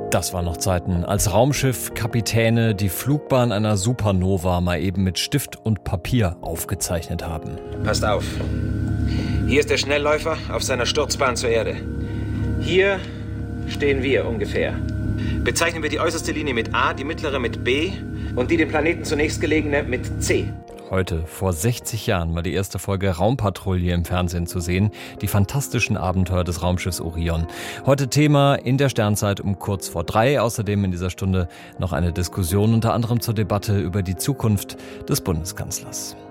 Das waren noch Zeiten, als Raumschiff-Kapitäne die Flugbahn einer Supernova mal eben mit Stift und Papier aufgezeichnet haben. Passt auf. Hier ist der Schnellläufer auf seiner Sturzbahn zur Erde. Hier stehen wir ungefähr. Bezeichnen wir die äußerste Linie mit A, die mittlere mit B und die dem Planeten zunächst gelegene mit C. Heute, vor 60 Jahren, war die erste Folge Raumpatrouille im Fernsehen zu sehen. Die fantastischen Abenteuer des Raumschiffs Orion. Heute Thema in der Sternzeit um kurz vor 3. Außerdem in dieser Stunde noch eine Diskussion unter anderem zur Debatte über die Zukunft des Bundeskanzlers.